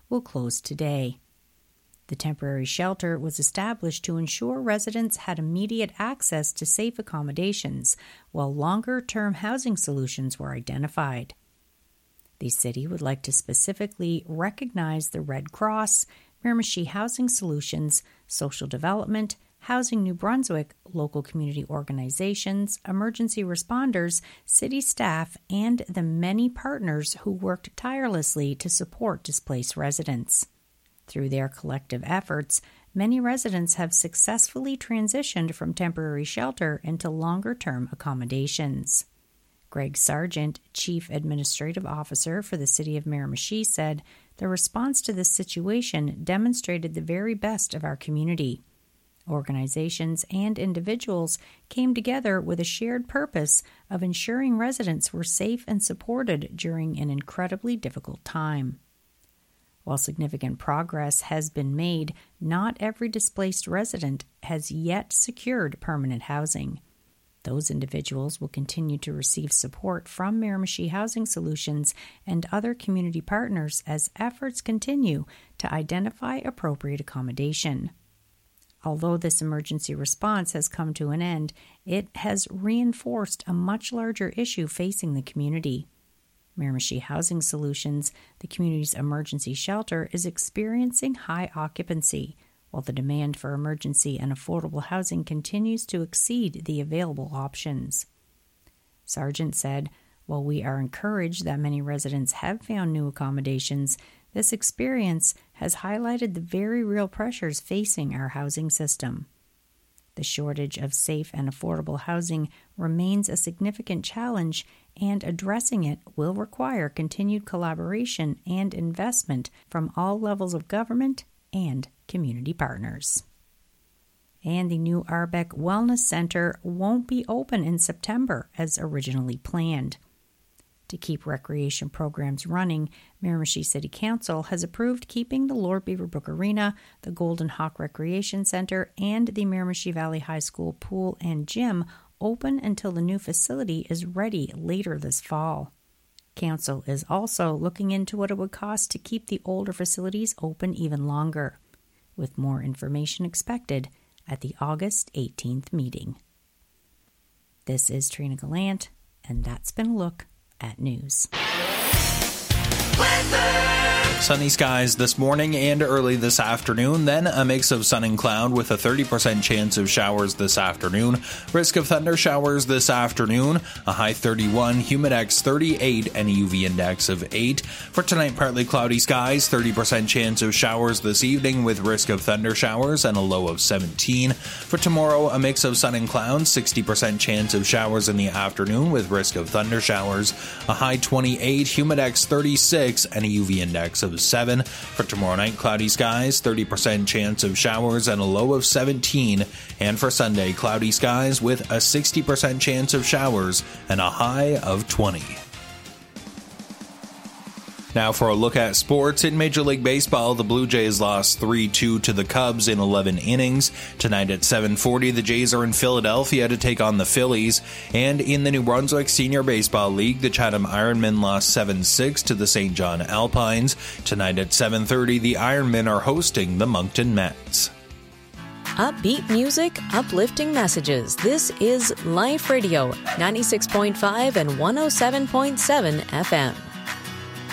will close today. The temporary shelter was established to ensure residents had immediate access to safe accommodations, while longer-term housing solutions were identified. The city would like to specifically recognize the Red Cross, Miramichi Housing Solutions, Social Development, Housing New Brunswick, local community organizations, emergency responders, city staff, and the many partners who worked tirelessly to support displaced residents. Through their collective efforts, many residents have successfully transitioned from temporary shelter into longer-term accommodations. Greg Sargent, Chief Administrative Officer for the City of Miramichi, said, "The response to this situation demonstrated the very best of our community. Organizations and individuals came together with a shared purpose of ensuring residents were safe and supported during an incredibly difficult time." While significant progress has been made, not every displaced resident has yet secured permanent housing. Those individuals will continue to receive support from Miramichi Housing Solutions and other community partners as efforts continue to identify appropriate accommodation. Although this emergency response has come to an end, it has reinforced a much larger issue facing the community. Miramichi Housing Solutions, the community's emergency shelter, is experiencing high occupancy, while the demand for emergency and affordable housing continues to exceed the available options. Sargent said, "While we are encouraged that many residents have found new accommodations, this experience has highlighted the very real pressures facing our housing system. The shortage of safe and affordable housing remains a significant challenge, and addressing it will require continued collaboration and investment from all levels of government and community partners." And the new Arbec Wellness Center won't be open in September as originally planned. To keep recreation programs running, Miramichi City Council has approved keeping the Lord Beaverbrook Arena, the Golden Hawk Recreation Center, and the Miramichi Valley High School pool and gym open until the new facility is ready later this fall. Council is also looking into what it would cost to keep the older facilities open even longer, with more information expected at the August 18th meeting. This is Trina Gallant, and that's been a look at news. Sunny skies this morning and early this afternoon, then a mix of sun and cloud with a 30% chance of showers this afternoon. Risk of thunder showers this afternoon, a high 31, humidex 38, and a UV index of 8. For tonight, partly cloudy skies, 30% chance of showers this evening with risk of thunder showers and a low of 17. For tomorrow, a mix of sun and clouds, 60% chance of showers in the afternoon with risk of thunder showers, a high 28, humidex 36, and a UV index of 7. For tomorrow night, cloudy skies, 30% chance of showers and a low of 17. And for Sunday, cloudy skies with a 60% chance of showers and a high of 20. Now for a look at sports. In Major League Baseball, the Blue Jays lost 3-2 to the Cubs in 11 innings. Tonight at 7:40, the Jays are in Philadelphia to take on the Phillies. And in the New Brunswick Senior Baseball League, the Chatham Ironmen lost 7-6 to the St. John Alpines. Tonight at 7:30, the Ironmen are hosting the Moncton Mets. Upbeat music, uplifting messages. This is Life Radio, 96.5 and 107.7 FM.